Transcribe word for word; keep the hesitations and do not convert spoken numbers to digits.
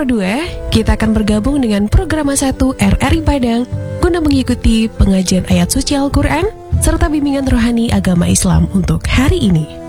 Pro dua, kita akan bergabung dengan Programa satu R R I Padang guna mengikuti pengajian ayat suci Al-Quran serta bimbingan rohani agama Islam untuk hari ini.